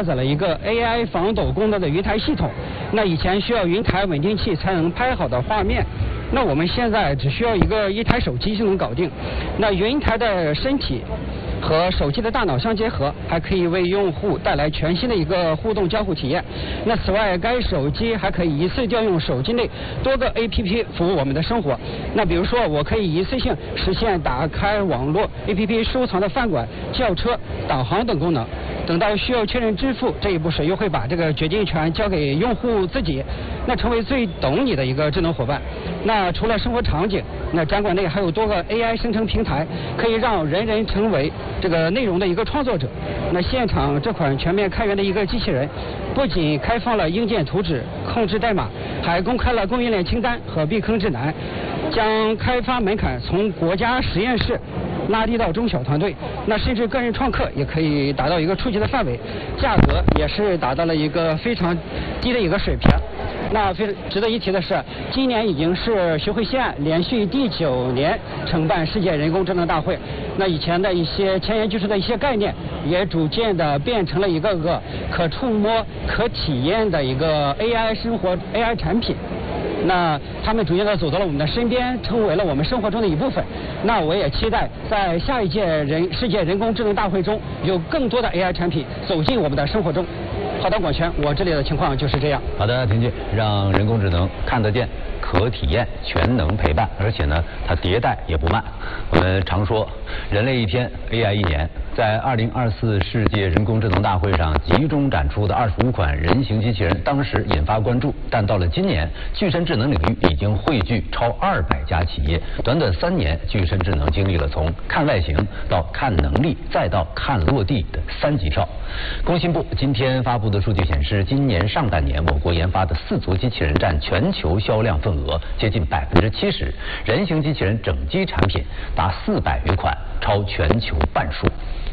搭载了一个 AI 防抖功能的云台系统。那以前需要云台稳定器才能拍好的画面，那我们现在只需要一台手机就能搞定。那云台的身体和手机的大脑相结合，还可以为用户带来全新的一个互动交互体验。那此外，该手机还可以一次调用手机内多个 APP 服务我们的生活。那比如说，我可以一次性实现打开网络 APP 收藏的饭馆、轿车、导航等功能。等到需要确认支付这一步时，又会把这个决定权交给用户自己，那成为最懂你的一个智能伙伴。那除了生活场景，那展馆内还有多个 AI 生成平台，可以让人人成为这个内容的一个创作者。那现场这款全面开源的一个机器人，不仅开放了硬件图纸、控制代码，还公开了供应链清单和避坑指南，将开发门槛从国家实验室拉低到中小团队，那甚至个人创客也可以达到一个初级的范围，价格也是达到了一个非常低的一个水平。那非常值得一提的是，今年已经是学会西岸连续第9年承办世界人工智能大会。那以前的一些前沿技术的一些概念，也逐渐的变成了一个个可触摸、可体验的一个 AI 生活 AI 产品。那他们逐渐的走到了我们的身边，成为了我们生活中的一部分。那我也期待在下一届世界人工智能大会中，有更多的 AI 产品走进我们的生活中。好的，广泉，我这里的情况就是这样。 好的，婷姐，让人工智能看得见、可体验、全能陪伴，而且呢，它迭代也不慢。我们常说，人类一天 ，AI 一年。在2024世界人工智能大会上集中展出的25款人形机器人，当时引发关注。但到了今年，具身智能领域已经汇聚超200家企业。短短3年，具身智能经历了从看外形到看能力，再到看落地的3级跳。工信部今天发布的数据显示，今年上半年我国研发的4足机器人占全球销量份额接近70%，人形机器人整机产品达400余款，超全球半数。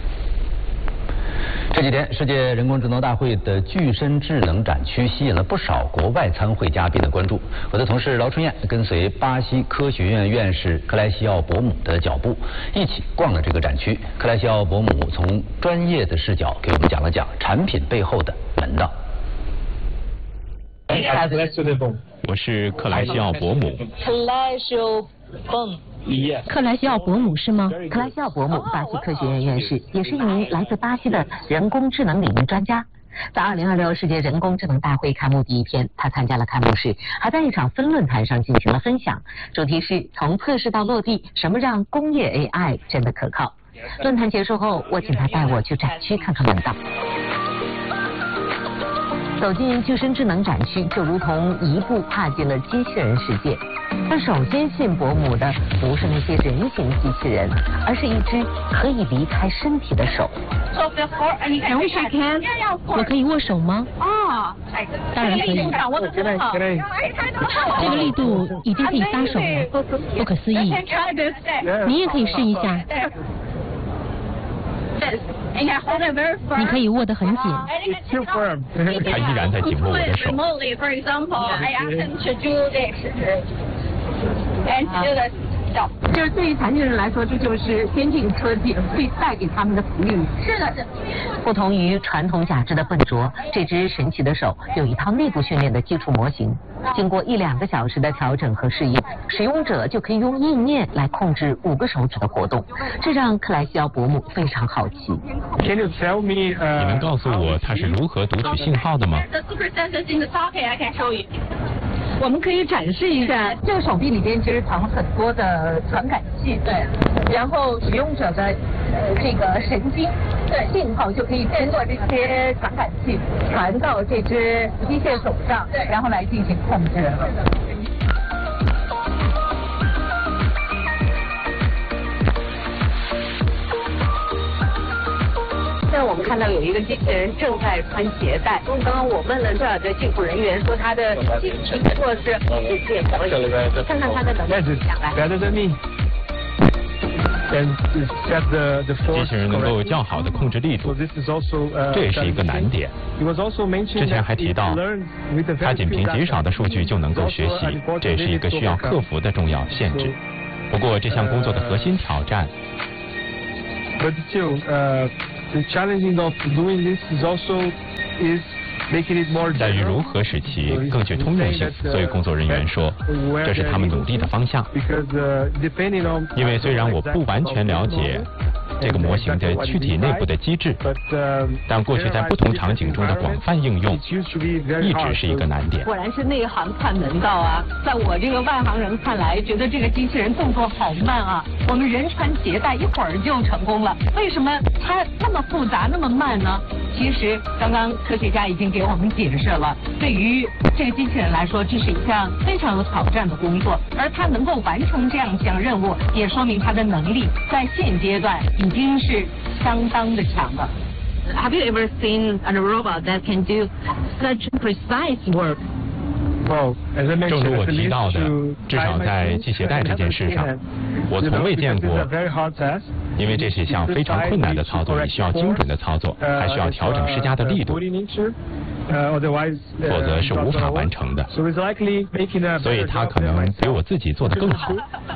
这几天，世界人工智能大会的具身智能展区吸引了不少国外参会嘉宾的关注。我的同事劳春燕跟随巴西科学院院士克莱西奥伯姆的脚步，一起逛了这个展区。克莱西奥伯姆从专业的视角给我们讲了讲产品背后的门道。 我是克莱西奥伯姆。 克莱西奥伯姆是吗？克莱西奥伯姆，巴西科学院院士，也是一名来自巴西的人工智能领域专家。在2026世界人工智能大会开幕第一天，他参加了开幕式，还在一场分论坛上进行了分享，主题是从测试到落地，什么让工业 AI 真的可靠。论坛结束后，我请他带我去展区看看门道。走进具身智能展区，就如同一步踏进了机器人世界。但首先吸引伯姆的不是那些人形机器人，而是一只可以离开身体的手。 我可以握手吗？当然可以。这个力度已经可以撒手了，不可思议。你也可以试一下。你可以握得很紧。 他依然在紧握我的手。 就是对于残疾人来说，这就是先进科技会带给他们的福利。是的， 不同于传统假肢的笨拙，这只神奇的手有一套内部训练的基础模型，经过1-2个小时的调整和适应，使用者就可以用意念来控制5个手指的活动，这让克莱西奥伯姆非常好奇。 你能告诉我它是如何读取信号的吗？ 我们可以展示一下，这个手臂里边其实藏了很多的传感器，对，然后使用者的这个神经的信号就可以通过这些传感器传到这只机械手上，然后来进行控制。现在我们看到有一个机器人正在穿鞋带。刚刚我问了这儿的技术人员，说他的基础措施也可以，看看他的能力怎么样来。 机器人能够较好的控制力度，这也是一个难点。之前还提到，它仅凭极少的数据就能够学习，这也是一个需要克服的重要限制。不过这项工作的核心挑战在于如何使其更具通用性，所以工作人员说，这是他们努力的方向。因为虽然我不完全了解这个模型的具体内部的机制，但过去在不同场景中的广泛应用一直是一个难点。 果然是内行看门道啊！在我这个外行人看来，觉得这个机器人动作好慢啊，我们人传携带一会儿就成功了，为什么它那么复杂那么慢呢？其实刚刚科学家已经给我们解释了，对于这个机器人来说，这是一项非常有挑战的工作，而它能够完成这样一项任务，也说明它的能力在现阶段已经是相当的强了。Have you ever seen a robot that can do such precise work? 正如我提到的，至少在系鞋带这件事上，我从未见过，因为这是一项非常困难的操作，你需要精准的操作，还需要调整施加的力度，否则是无法完成的。所以它可能比我自己做得更好。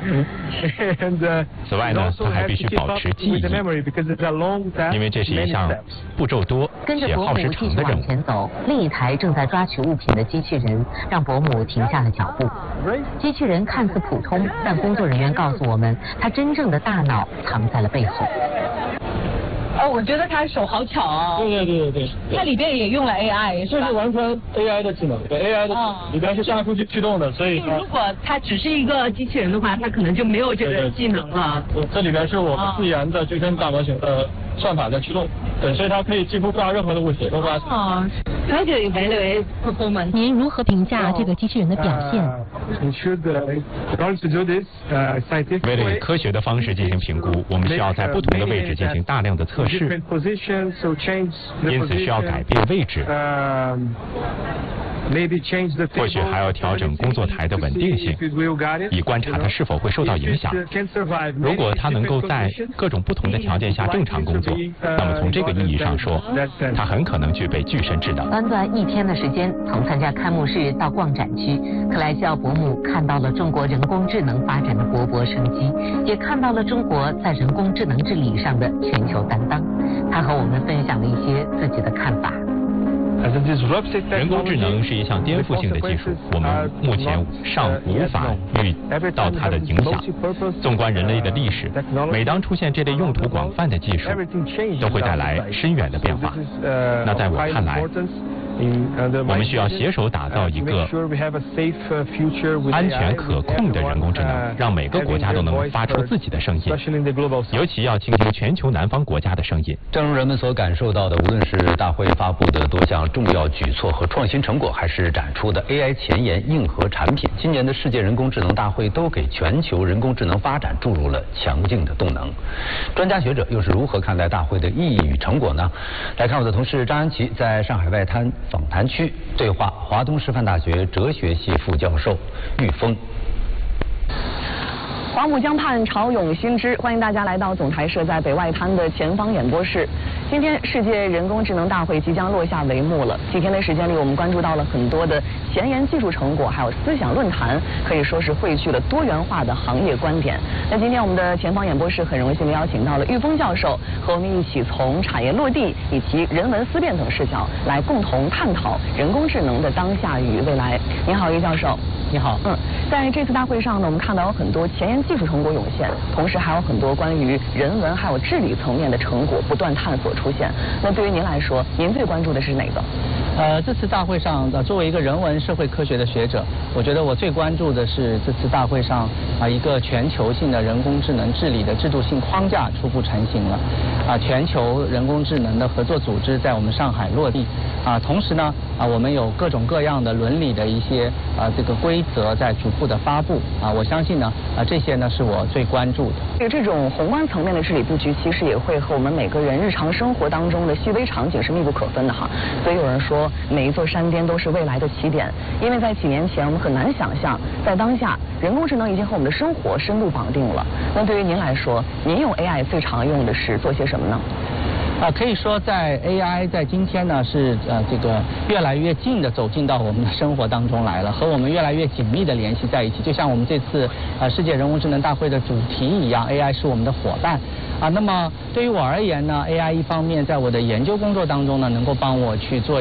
此外呢，它还必须保持记忆，因为这是一项步骤多且耗时长的任务。 跟着伯母继续往前走，另一台正在抓取物品的机器人让伯母停下了脚步。机器人看似普通，但工作人员告诉我们，它真正的大脑藏在了背后。 我觉得他手好巧啊！ 对， 它里边也用了 AI， 这是完全 AI 的智能，对 AI 的里边是大数据驱动的，所以如果它只是一个机器人的话，它可能就没有这个技能了。 这里边是我们自研的具身大模型的算法在驱动，对，所以它可以几乎抓任何的物体，包括您如何评价这个机器人的表现？ 为了以科学的方式进行评估，我们需要在不同的位置进行大量的测试，因此需要改变位置。或许还要调整工作台的稳定性，以观察它是否会受到影响。如果它能够在各种不同的条件下正常工作，那么从这个意义上说，它很可能具备具身智能。 短短一天的时间，从参加开幕式到逛展区，克莱西奥伯母看到了中国人工智能发展的勃勃生机，也看到了中国在人工智能治理上的全球担当。他和我们分享了一些自己的看法。 人工智能是一项颠覆性的技术，我们目前尚无法预到它的影响。纵观人类的历史，每当出现这类用途广泛的技术，都会带来深远的变化。那在我看来，我们需要携手打造一个安全可控的人工智能，让每个国家都能发出自己的声音，尤其要倾听全球南方国家的声音。 正如人们所感受到的，无论是大会发布的多项重要举措和创新成果，还是展出的 AI 前沿硬核产品，今年的世界人工智能大会都给全球人工智能发展注入了强劲的动能。专家学者又是如何看待大会的意义与成果呢？来看我的同事张安琪在上海外滩访谈区对话华东师范大学哲学系副教授玉峰。 华母江畔潮涌新知，欢迎大家来到总台设在北外滩的前方演播室。今天世界人工智能大会即将落下帷幕了，几天的时间里，我们关注到了很多的前沿技术成果，还有思想论坛，可以说是汇聚了多元化的行业观点。那今天我们的前方演播室很荣幸的邀请到了玉峰教授，和我们一起从产业落地以及人文思辨等视角来共同探讨人工智能的当下与未来。你好，玉教授。 你好。 在这次大会上呢，我们看到有很多前沿技术成果涌现，同时还有很多关于人文还有治理层面的成果不断探索出现。那对于您来说，您最关注的是哪个？ 这次大会上作为一个人文社会科学的学者，我觉得我最关注的是这次大会上一个全球性的人工智能治理的制度性框架初步成型了，全球人工智能的合作组织在我们上海落地，同时呢我们有各种各样的伦理的一些这个规则在逐步的发布，我相信呢这些呢是我最关注的。 这种宏观层面的治理布局，其实也会和我们每个人日常生活当中的细微场景是密不可分的哈。所以有人说，每一座山巅都是未来的起点，因为在几年前我们很难想象，在当下人工智能已经和我们的生活深度绑定了。那对于您来说，您用 AI 最常用的是做些什么呢？ 可以说在 AI 在今天呢是这个越来越近的走进到我们的生活当中来了，和我们越来越紧密的联系在一起。就像我们这次世界人工智能大会的主题一样 ，AI 是我们的伙伴。那么对于我而言呢 ，AI 一方面在我的研究工作当中呢，能够帮我去做